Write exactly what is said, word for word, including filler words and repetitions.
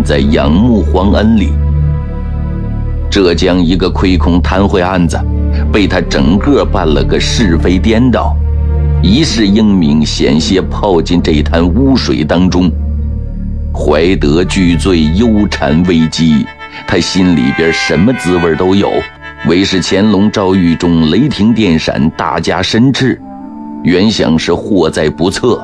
在仰慕皇恩里。浙江一个亏空贪贿案子被他整个办了个是非颠倒，一世英名险些泡进这滩污水当中。怀德俱醉，忧谗危机，他心里边什么滋味都有，唯是乾隆诏狱中雷霆电闪，大加申斥，原想是祸在不测，